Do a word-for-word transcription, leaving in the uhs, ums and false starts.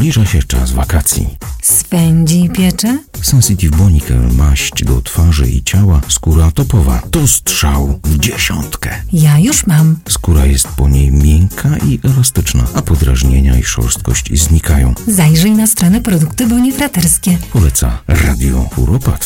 Zbliża się czas wakacji. Spędzi piecze? Sensitive Bonical, maść do twarzy i ciała, skóra topowa. To strzał w dziesiątkę. Ja już mam. Skóra jest po niej miękka i elastyczna, a podrażnienia i szorstkość znikają. Zajrzyj na stronę Produkty Bonifraterskie. Poleca Radio Kuropat.